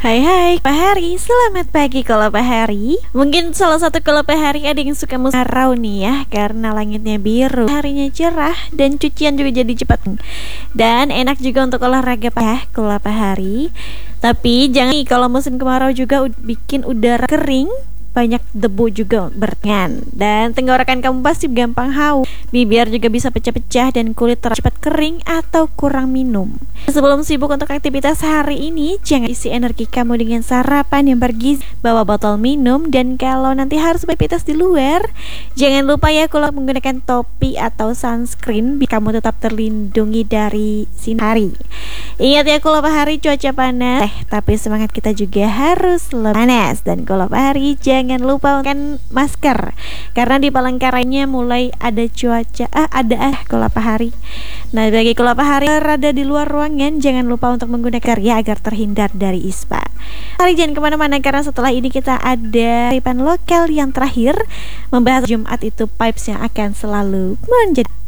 Hai hai Pak Hari, selamat pagi kalau Pak Hari. Mungkin salah satu kalau Pak Hari ada yang suka musim kemarau nih ya, karena langitnya biru, harinya cerah, dan cucian juga jadi cepat. Dan enak juga untuk olahraga ya kalau Pak Hari. Tapi jangan nih, kalau musim kemarau juga bikin udara kering, banyak debu juga bertengan, dan tenggorokan kamu pasti gampang haus, bibir juga bisa pecah-pecah, dan kulit cepat kering atau kurang minum. Sebelum sibuk untuk aktivitas hari ini, jangan isi energi kamu dengan sarapan yang bergizi, bawa botol minum, dan kalau nanti harus beraktivitas di luar, jangan lupa ya kalau menggunakan topi atau sunscreen biar kamu tetap terlindungi dari sinar hari. Ingat ya kalau Pak Hari cuaca panas, tapi semangat kita juga harus lebih panas. Dan kalau Pak Hari jangan lupa kan masker, karena di Palangkaraya mulai ada cuaca kalau Pak Hari. Nah, bagi kalau Pak Hari berada di luar ruangan, jangan lupa untuk menggunakan ya agar terhindar dari ispa. Hari jangan kemana-mana, karena setelah ini kita ada kearifan lokal yang terakhir membahas Jumat itu vibes yang akan selalu menjadi